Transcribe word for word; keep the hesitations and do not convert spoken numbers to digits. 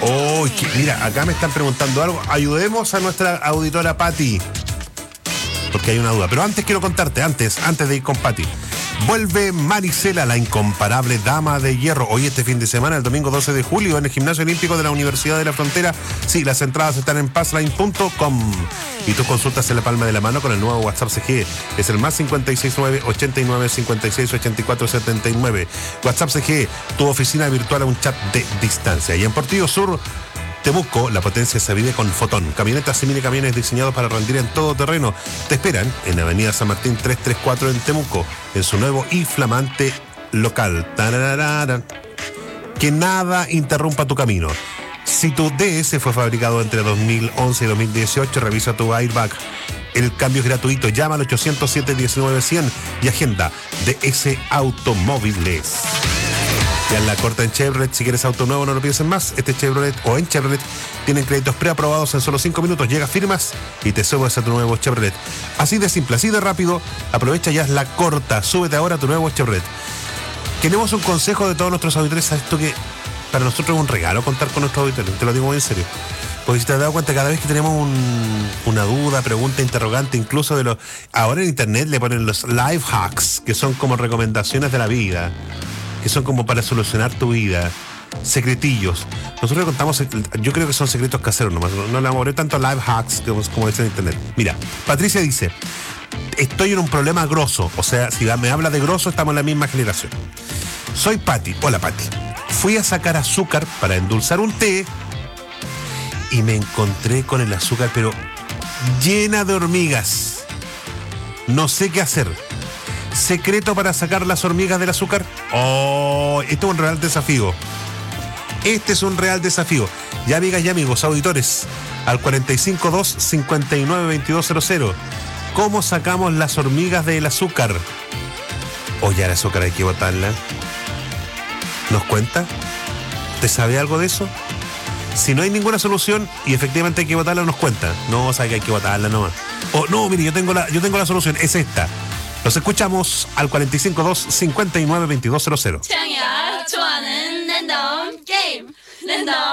Oh, que, mira, acá me están preguntando algo. Ayudemos a nuestra auditora Patti, porque hay una duda. Pero antes quiero contarte, antes, antes de ir con Patti. Vuelve Marisela, la incomparable dama de hierro. Hoy este fin de semana, el domingo doce de julio, en el Gimnasio Olímpico de la Universidad de la Frontera. Sí, las entradas están en passline punto com. Y tus consultas en la palma de la mano con el nuevo WhatsApp C G. Es el más cinco seis nueve, ochenta y nueve, cincuenta y seis, ochenta y cuatro, setenta y nueve. WhatsApp C G, tu oficina virtual a un chat de distancia. Y en Portillo Sur, Temuco, la potencia se vive con Fotón. Camionetas y mini camiones diseñados para rendir en todo terreno. Te esperan en Avenida San Martín trescientos treinta y cuatro en Temuco, en su nuevo y flamante local. Tararara. Que nada interrumpa tu camino. Si tu D S fue fabricado entre dos mil once y dos mil dieciocho, revisa tu airbag. El cambio es gratuito. Llama al ochocientos siete, diecinueve, cien y agenda D S Automóviles. Ya en la corta en Chevrolet, si quieres auto nuevo, no lo pienses más. Este Chevrolet o en Chevrolet tienen créditos preaprobados en solo cinco minutos. Llega, firmas y te subes a tu nuevo Chevrolet. Así de simple, así de rápido. Aprovecha ya la corta. Súbete ahora a tu nuevo Chevrolet. Queremos un consejo de todos nuestros auditores. ¿Sabes esto que para nosotros es un regalo contar con nuestros auditores? Te lo digo muy en serio. Porque si te has dado cuenta, cada vez que tenemos un, una duda, pregunta, interrogante, incluso de los... Ahora en internet le ponen los life hacks, que son como recomendaciones de la vida, que son como para solucionar tu vida, secretillos. Nosotros le contamos, yo creo que son secretos caseros nomás, no, no le vamos a poner tanto life hacks como, como dice en internet. Mira, Patricia dice, estoy en un problema grosso, o sea, si me habla de grosso, estamos en la misma generación. Soy Patti, hola Patti. Fui a sacar azúcar para endulzar un té y me encontré con el azúcar, pero llena de hormigas. No sé qué hacer. ¿Secreto para sacar las hormigas del azúcar? Oh, esto es un real desafío. Este es un real desafío. Ya amigas y amigos, auditores, al cuarenta y cinco dos, cincuenta y nueve, veintidós cero cero. ¿Cómo sacamos las hormigas del azúcar? O ya el azúcar hay que botarla. ¿Nos cuenta? ¿Te sabe algo de eso? Si no hay ninguna solución y efectivamente hay que botarla, nos cuenta. No, sabe que hay que botarla nomás. O no, mire, yo tengo la, yo tengo la solución, es esta. Los escuchamos al cuarenta y cinco dos, cincuenta y nueve, veintidós cero cero.